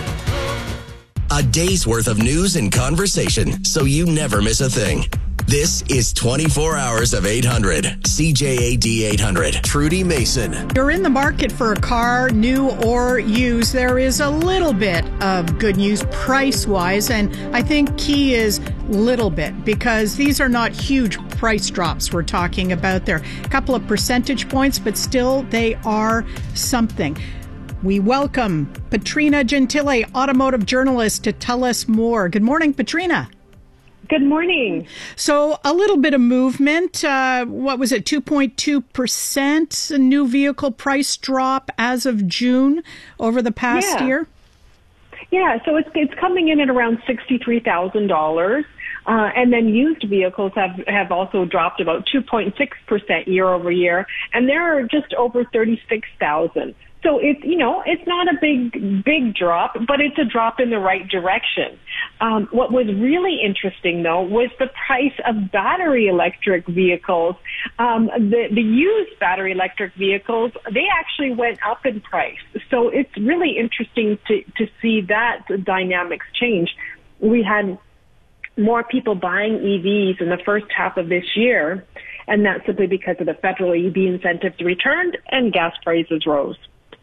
A day's worth of news and conversation, so you never miss a thing. This is twenty-four hours of eight hundred. C J A D eight hundred. Trudy Mason. You're in the market for a car, new or used. There is a little bit of good news price-wise, and I think key is little bit, because these are not huge price drops we're talking about there. A couple of percentage points, but still they are something. We welcome Patrina Gentile, automotive journalist, to tell us more. Good morning, Patrina. Good morning. So a little bit of movement. Uh, what was it, two point two percent new vehicle price drop as of June over the past yeah. year? Yeah, so it's it's coming in at around sixty-three thousand dollars. Uh, and then used vehicles have, have also dropped about two point six percent year over year. And they're just over thirty-six thousand. So it's, you know, it's not a big, big drop, but it's a drop in the right direction. Um, what was really interesting, though, was the price of battery electric vehicles. Um, the, the used battery electric vehicles, they actually went up in price. So it's really interesting to, to see that dynamics change. We had more people buying E Vs in the first half of this year, and that's simply because of the federal E V incentives returned and gas prices rose.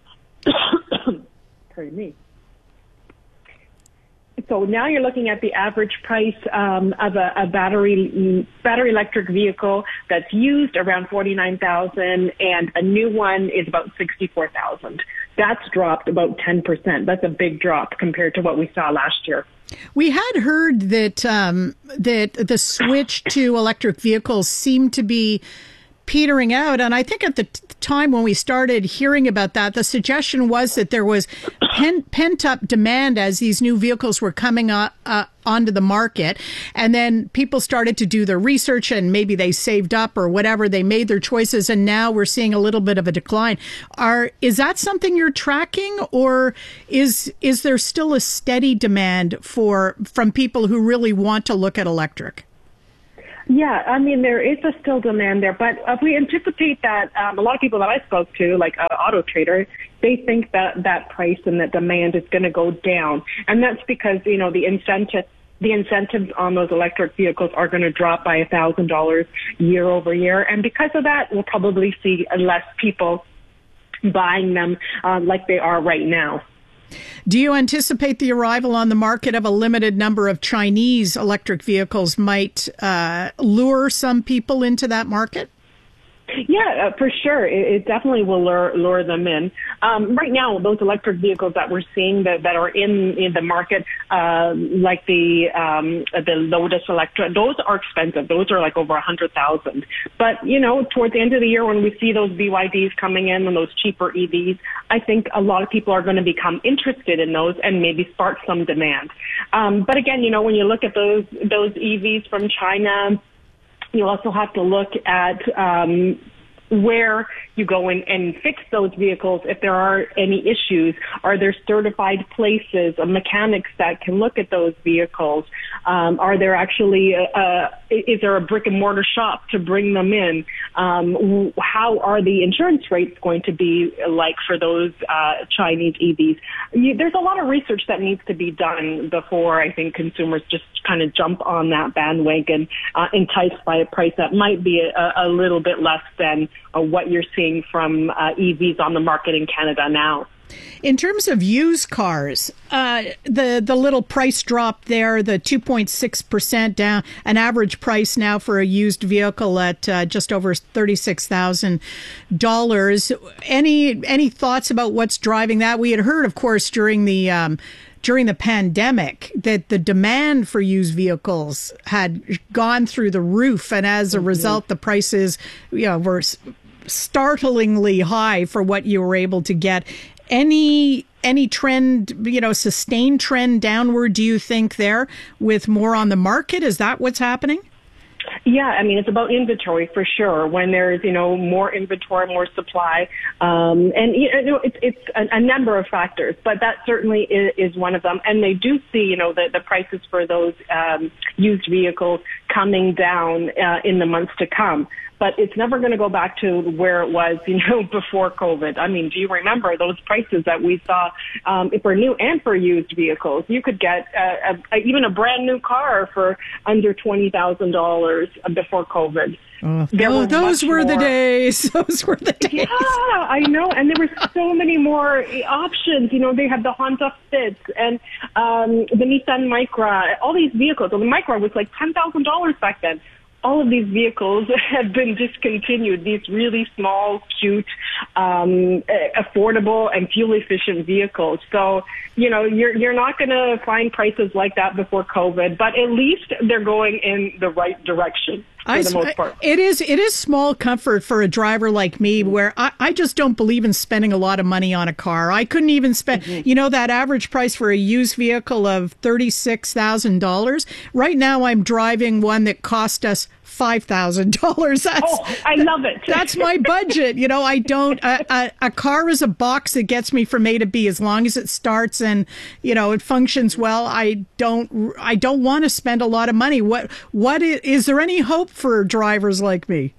Pardon me. So now you're looking at the average price um, of a, a battery battery electric vehicle that's used around forty-nine thousand dollars, and a new one is about sixty-four thousand dollars. that's dropped about ten percent. That's a big drop compared to what we saw last year. We had heard that um, that the switch to electric vehicles seemed to be petering out. And I think at the t- time when we started hearing about that, the suggestion was that there was pen- pent-up demand as these new vehicles were coming uh, uh, onto the market. And then people started to do their research and maybe they saved up or whatever. They made their choices. And now we're seeing a little bit of a decline. Are Is that something you're tracking, or is is there still a steady demand for from people who really want to look at electric? Yeah, I mean, there is a still demand there, but uh, we anticipate that um, a lot of people that I spoke to, like uh, Auto Trader, they think that that price and that demand is going to go down. And that's because, you know, the incentive, the incentives on those electric vehicles are going to drop by one thousand dollars year over year. And because of that, we'll probably see less people buying them uh, like they are right now. Do you anticipate the arrival on the market of a limited number of Chinese electric vehicles might uh, lure some people into that market? Yeah, uh, for sure. It, it definitely will lure, lure them in. Um, right now, those electric vehicles that we're seeing that, that are in, in the market, uh, like the um, the Lotus Electra, those are expensive. Those are like over a hundred thousand. But you know, towards the end of the year, when we see those B Y Ds coming in and those cheaper E Vs, I think a lot of people are going to become interested in those and maybe spark some demand. Um, but again, you know, when you look at those those E Vs from China, you also have to look at um, where you go in and fix those vehicles if there are any issues. Are there certified places, uh, mechanics that can look at those vehicles? Um, are there actually, uh, is there a brick and mortar shop to bring them in? Um, how are the insurance rates going to be like for those uh, Chinese E Vs? You, there's a lot of research that needs to be done before I think consumers just kind of jump on that bandwagon, uh, enticed by a price that might be a, a little bit less than uh, what you're seeing from uh, E Vs on the market in Canada now. In terms of used cars, uh, the the little price drop there, the two point six percent down, an average price now for a used vehicle at uh, just over thirty-six thousand dollars. Any any thoughts about what's driving that? We had heard, of course, during the um, during the pandemic that the demand for used vehicles had gone through the roof, and as a mm-hmm. result, the prices, you know, were startlingly high for what you were able to get. Any any trend, you know, sustained trend downward, do you think, there with more on the market? Is that what's happening? Yeah, I mean, it's about inventory for sure. When there's, you know, more inventory, more supply, um, and, you know, it's, it's a, a number of factors, but that certainly is, is one of them. And they do see, you know, the, the prices for those um, used vehicles coming down uh, in the months to come. But it's never going to go back to where it was, you know, before COVID. I mean, do you remember those prices that we saw um, for new and for used vehicles? You could get uh, a, a, even a brand new car for under twenty thousand dollars before COVID. Oh, oh were those were more, the days. Those were the days. Yeah, I know. And there were so many more options. You know, they had the Honda Fit and um, the Nissan Micra, all these vehicles. Well, the Micra was like ten thousand dollars back then. All of these vehicles have been discontinued. These really small, cute, um, affordable, and fuel-efficient vehicles. So, you know, you're you're not going to find prices like that before COVID, but at least they're going in the right direction. For I, the most part. It is it is small comfort for a driver like me, where I, I just don't believe in spending a lot of money on a car. I couldn't even spend, mm-hmm. you know, that average price for a used vehicle of thirty-six thousand dollars. Right now, I'm driving one that cost us five thousand dollars. Oh, I love it. That's my budget. You know, I don't, a, a, a car is a box that gets me from A to B. As long as it starts and, you know, it functions well, I don't, I don't want to spend a lot of money. What, what is, is there any hope for drivers like me?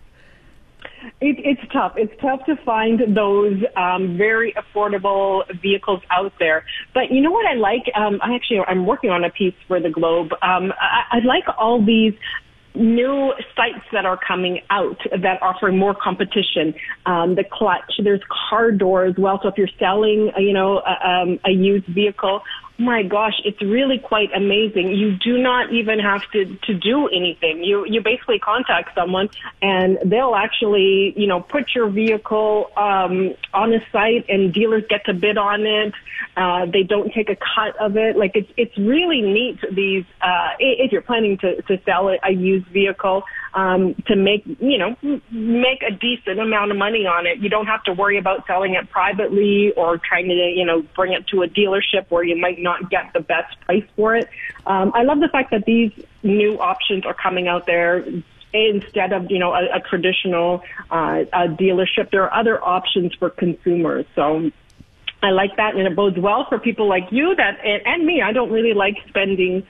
It, it's tough. It's tough to find those um, very affordable vehicles out there. But you know what I like? Um, I actually, I'm working on a piece for the Globe. Um, I, I like all these new sites that are coming out that offer more competition. Um, the Clutch, there's Car Door as well. So if you're selling, you know, a, um, a used vehicle, My gosh, it's really quite amazing. You do not even have to, to do anything. You you basically contact someone and they'll actually, you know, put your vehicle um, on a site and dealers get to bid on it. Uh, they don't take a cut of it. Like it's it's really neat. These uh, if you're planning to, to sell a used vehicle um, to make you know make a decent amount of money on it. You don't have to worry about selling it privately or trying to you know bring it to a dealership where you might not not get the best price for it. Um, I love the fact that these new options are coming out there instead of, you know, a, a traditional uh, a dealership. There are other options for consumers. So I like that, and it bodes well for people like you that and, and me. I don't really like spending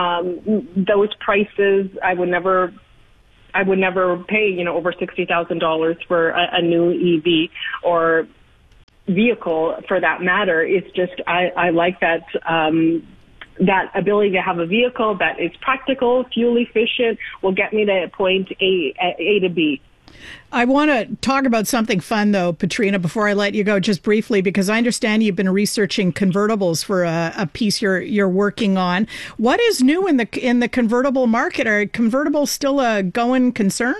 um, those prices. I would never I would never pay, you know, over sixty thousand dollars for a, a new E V or vehicle for that matter. It's just I, I like that um, that ability to have a vehicle that is practical, fuel efficient, will get me to point A, A to B. I want to talk about something fun, though, Petrina, before I let you go, just briefly, because I understand you've been researching convertibles for a, a piece you're you're working on. What is new in the in the convertible market? Are convertibles still a going concern?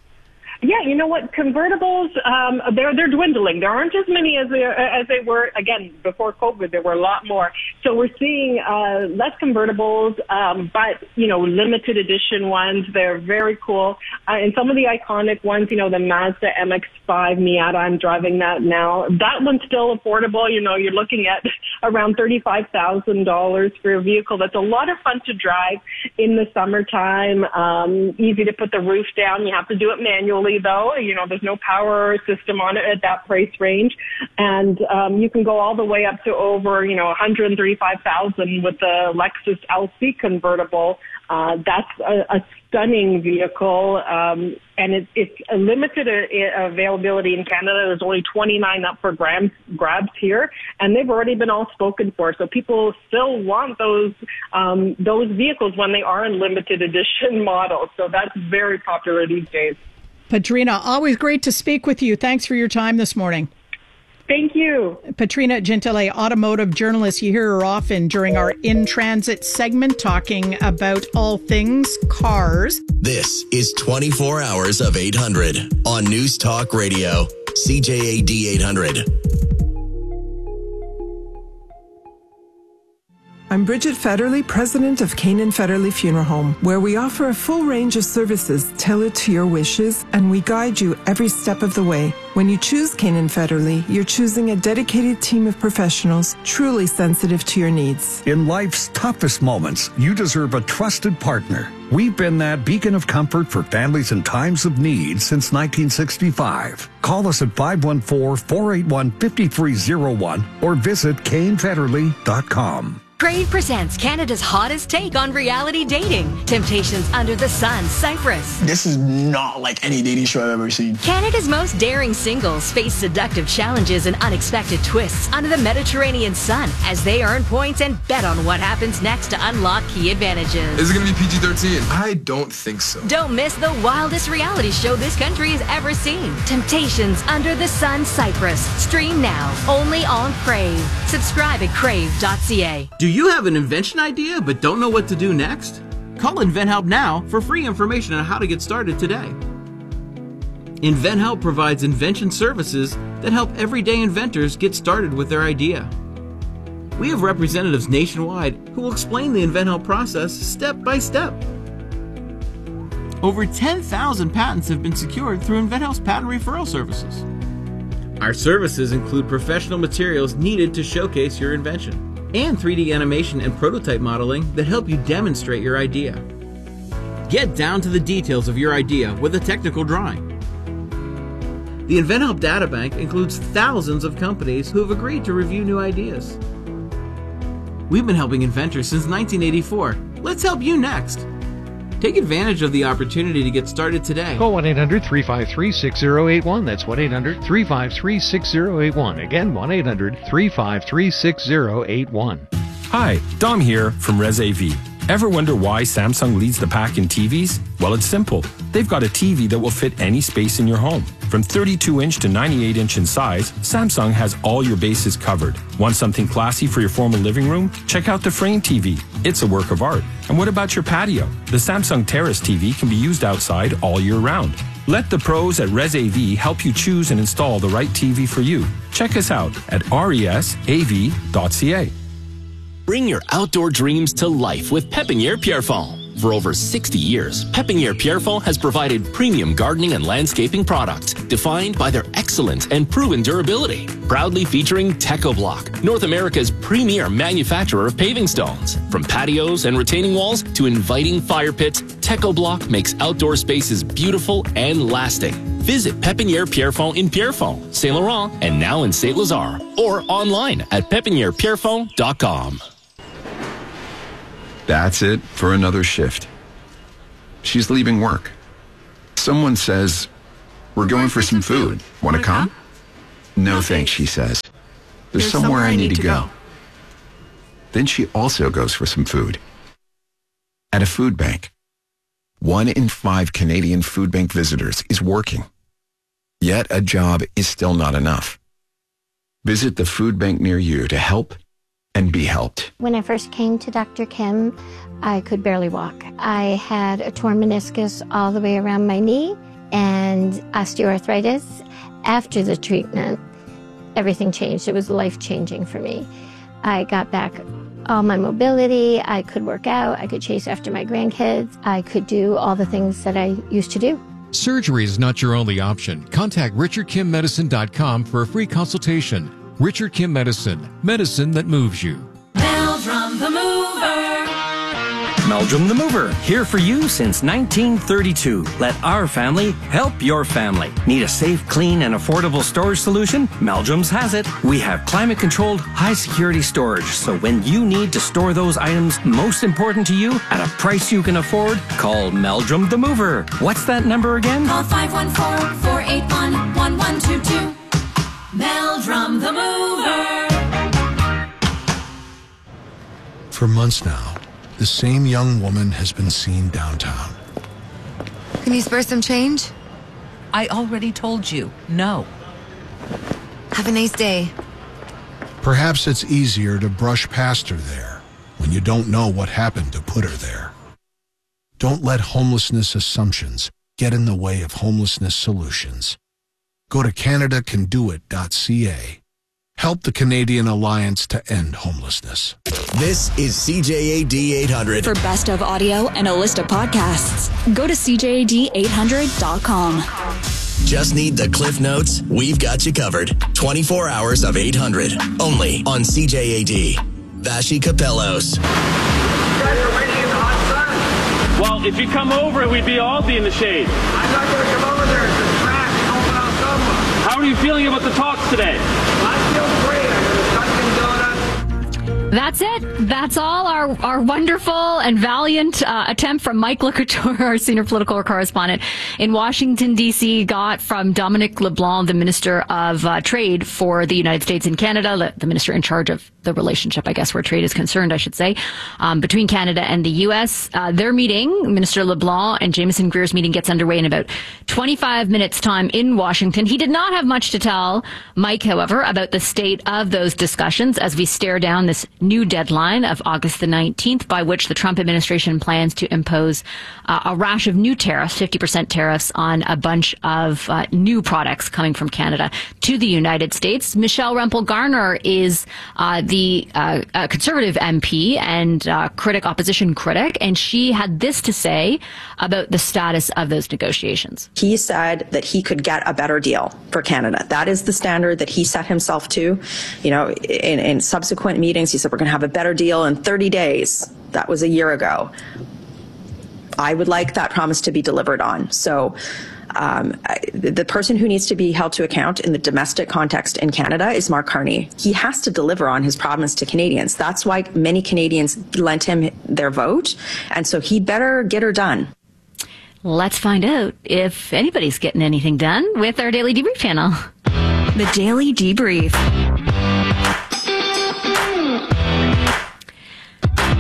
Yeah, you know what? Convertibles, um, they're they're dwindling. There aren't as many as they, as they were, again, before COVID. There were a lot more. So we're seeing uh, less convertibles, um, but, you know, limited edition ones. They're very cool. Uh, and some of the iconic ones, you know, the Mazda M X five Miata, I'm driving that now. That one's still affordable. You know, you're looking at around thirty-five thousand dollars for a vehicle that's a lot of fun to drive in the summertime. Um, easy to put the roof down. You have to do it manually, though. You know, there's no power system on it at that price range. And um, you can go all the way up to over, you know, one hundred thirty-five thousand with the Lexus L C convertible. Uh, that's a, a stunning vehicle, um, and it, it's a limited uh, availability in Canada. There's only twenty-nine up for grabs, grabs here, and they've already been all spoken for. So people still want those um, those vehicles when they are in limited edition models. So that's very popular these days. Petrina, always great to speak with you. Thanks for your time this morning. Thank you. Petrina Gentile, automotive journalist. You hear her often during our In Transit segment talking about all things cars. This is twenty-four hours of eight hundred on News Talk Radio, C J A D eight hundred. I'm Bridget Federley, president of Canaan Federley Funeral Home, where we offer a full range of services tailored to your wishes, and we guide you every step of the way. When you choose Canaan Federley, you're choosing a dedicated team of professionals truly sensitive to your needs. In life's toughest moments, you deserve a trusted partner. We've been that beacon of comfort for families in times of need since nineteen sixty-five. Call us at five one four, four eight one, five three zero one or visit Kane Federley dot com. Crave presents Canada's hottest take on reality dating. Temptations Under the Sun, Cyprus. This is not like any dating show I've ever seen. Canada's most daring singles face seductive challenges and unexpected twists under the Mediterranean sun as they earn points and bet on what happens next to unlock key advantages. Is it going to be P G thirteen? I don't think so. Don't miss the wildest reality show this country has ever seen. Temptations Under the Sun, Cyprus. Stream now, only on Crave. Subscribe at crave dot c a. Do you have an invention idea but don't know what to do next? Call InventHelp now for free information on how to get started today. InventHelp provides invention services that help everyday inventors get started with their idea. We have representatives nationwide who will explain the InventHelp process step by step. Over ten thousand patents have been secured through InventHelp's patent referral services. Our services include professional materials needed to showcase your invention, and three D animation and prototype modeling that help you demonstrate your idea. Get down to the details of your idea with a technical drawing. The InventHelp Databank includes thousands of companies who have agreed to review new ideas. We've been helping inventors since nineteen eighty-four. Let's help you next. Take advantage of the opportunity to get started today. Call one eight hundred, three five three, six zero eight one. That's one eight hundred, three five three, six zero eight one. Again, one eight hundred, three five three, six zero eight one. Hi, Dom here from ResAV. Ever wonder why Samsung leads the pack in T Vs? Well, it's simple. They've got a T V that will fit any space in your home. From thirty-two inch to ninety-eight inch in size, Samsung has all your bases covered. Want something classy for your formal living room? Check out the Frame T V. It's a work of art. And what about your patio? The Samsung Terrace T V can be used outside all year round. Let the pros at ResAV help you choose and install the right T V for you. Check us out at resav dot c a. Bring your outdoor dreams to life with Pépinière Pierrefonds. For over sixty years, Pépinière Pierrefonds has provided premium gardening and landscaping products defined by their excellent and proven durability. Proudly featuring TechoBlock, North America's premier manufacturer of paving stones. From patios and retaining walls to inviting fire pits, TechoBlock makes outdoor spaces beautiful and lasting. Visit Pépinière Pierrefonds in Pierrefonds, Saint Laurent, and now in Saint Lazare, or online at pépinière pierrefonds dot com. That's it for another shift. She's leaving work. Someone says, "We're going for some food. Want to come?" No thanks, she says. There's somewhere I need to go. Then she also goes for some food. At a food bank. One in five Canadian food bank visitors is working. Yet a job is still not enough. Visit the food bank near you to help and be helped. When I first came to Doctor Kim, I could barely walk. I had a torn meniscus all the way around my knee and osteoarthritis. After the treatment, everything changed. It was life-changing for me. I got back all my mobility. I could work out. I could chase after my grandkids. I could do all the things that I used to do. Surgery is not your only option. Contact richard kim medicine dot com for a free consultation. Richard Kim Medicine, medicine that moves you. Meldrum the Mover. Meldrum the Mover, here for you since nineteen thirty-two. Let our family help your family. Need a safe, clean, and affordable storage solution? Meldrum's has it. We have climate-controlled, high-security storage, so when you need to store those items most important to you at a price you can afford, call Meldrum the Mover. What's that number again? Call five one four, four eight one, one one two two. Meldrum the Mover. For months now, the same young woman has been seen downtown. Can you spare some change? I already told you, no. Have a nice day. Perhaps it's easier to brush past her there when you don't know what happened to put her there. Don't let homelessness assumptions get in the way of homelessness solutions. Go to canada can do it dot c a. Help the Canadian Alliance to End Homelessness. This is C J A D eight hundred. For best of audio and a list of podcasts, go to c j a d eight hundred dot com. Just need the Cliff Notes? We've got you covered. twenty-four hours of eight hundred. Only on C J A D. Vashi Capellos. Well, if you come over, we'd be all be in the shade. I'm not going to come over there. It's a track. Open out someone. How are you feeling about the talks today? I feel great. I'm going to Dunkin' Donuts. That's it. That's all. Our our wonderful and valiant uh, attempt from Mike LeCouture, our senior political correspondent in Washington, D C, got from Dominic LeBlanc, the Minister of uh, Trade for the United States and Canada, the minister in charge of the relationship, I guess, where trade is concerned, I should say, um, between Canada and the U S. Uh, their meeting, Minister LeBlanc and Jameson Greer's meeting, gets underway in about twenty-five minutes' time in Washington. He did not have much to tell Mike, however, about the state of those discussions as we stare down this new deadline of August the nineteenth, by which the Trump administration plans to impose uh, a rash of new tariffs, fifty percent tariffs on a bunch of uh, new products coming from Canada to the United States. Michelle Rempel-Garner is uh, the uh, uh, conservative M P and uh, critic, opposition critic, and she had this to say about the status of those negotiations. He said that he could get a better deal for Canada. That is the standard that he set himself to. You know, in, in subsequent meetings, he said, we're going to have a better deal in thirty days. That was a year ago. I would like that promise to be delivered on. So um, the person who needs to be held to account in the domestic context in Canada is Mark Carney. He has to deliver on his promise to Canadians. That's why many Canadians lent him their vote. And so he better get her done. Let's find out if anybody's getting anything done with our Daily Debrief panel. The Daily Debrief.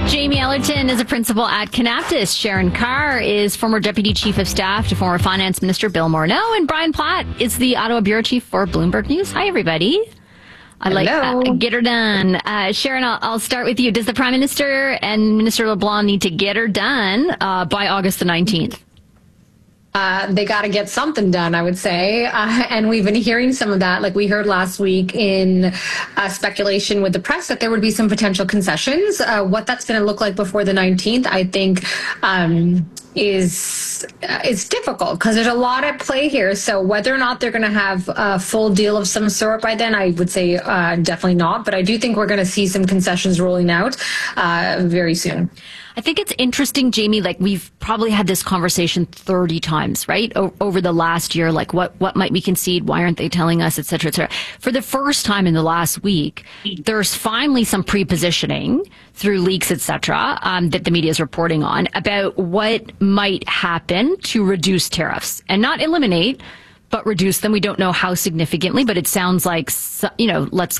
Jamie Ellerton is a principal at Kanaptis. Sharon Carr is former Deputy Chief of Staff to former Finance Minister Bill Morneau. And Brian Platt is the Ottawa Bureau Chief for Bloomberg News. Hi, everybody. I like Hello. that. Get her done. Uh, Sharon, I'll, I'll start with you. Does the Prime Minister and Minister LeBlanc need to get her done uh, by August the nineteenth? Uh, they got to get something done, I would say. Uh, and we've been hearing some of that. Like we heard last week in uh, speculation with the press that there would be some potential concessions. Uh, what that's going to look like before the nineteenth, I think, um, is uh, it's difficult because there's a lot at play here. So whether or not they're going to have a full deal of some sort by then, I would say uh, definitely not. But I do think we're going to see some concessions rolling out uh, very soon. I think it's interesting, Jamie, like we've probably had this conversation thirty times, right? O- over the last year, like what, what might we concede? Why aren't they telling us, et cetera, et cetera. For the first time in the last week, there's finally some pre-positioning through leaks, et cetera, um, that the media is reporting on about what might happen to reduce tariffs and not eliminate, but reduce them. We don't know how significantly, but it sounds like, you know, let's